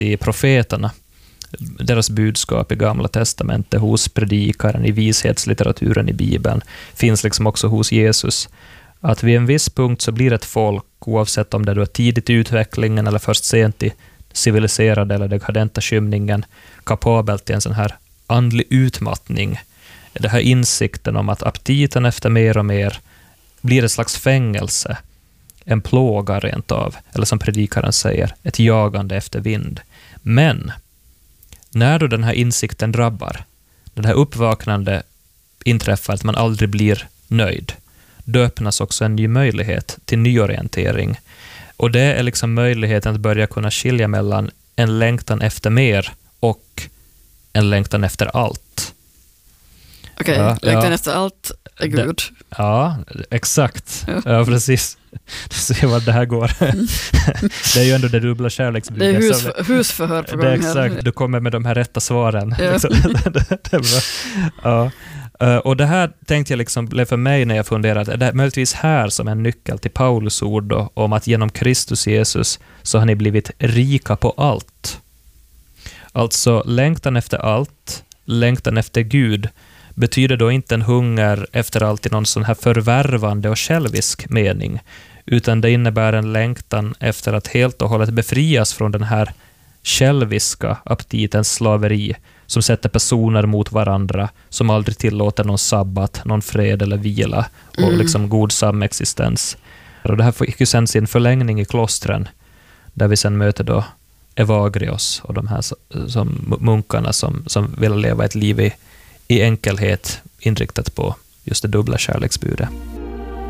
i profeterna, deras budskap i Gamla testamentet, hos predikaren, i vishetslitteraturen i Bibeln, finns liksom också hos Jesus. Att vid en viss punkt så blir ett folk, oavsett om det är tidigt i utvecklingen eller först sent i civiliserade eller dekadenta skymningen, kapabelt till en sån här andlig utmattning. Det här insikten om att aptiten efter mer och mer blir ett slags fängelse, en plåga rent av, eller som predikaren säger, ett jagande efter vind. Men när då den här insikten drabbar, den här uppvaknande inträffar att man aldrig blir nöjd, då öppnas också en ny möjlighet till nyorientering. Och det är liksom möjligheten att börja kunna skilja mellan en längtan efter mer och en längtan efter allt. Okej, längtan efter allt är Gud. Ja, exakt. Ja, precis. Du ser vad det här går. Det är ju ändå det dubbla kärleksbudet. Det är husförhör på gång. Det är exakt, du kommer med de här rätta svaren. Ja. Liksom. Det är bra. Ja. Och det här tänkte jag liksom blev för mig när jag funderade, det är möjligtvis här som en nyckel till Paulus ord då, om att genom Kristus Jesus så har ni blivit rika på allt. Alltså längtan efter allt, längtan efter Gud, betyder då inte en hunger efter allt i någon sån här förvärvande och självisk mening, utan det innebär en längtan efter att helt och hållet befrias från den här själviska aptitens slaveri som sätter personer mot varandra, som aldrig tillåter någon sabbat, någon fred eller vila och liksom god samexistens. Och det här fick ju sen sin förlängning i klostren, där vi sen möter då Evagrios och de här som munkarna som vill leva ett liv i enkelhet, inriktat på just det dubbla kärleksbudet.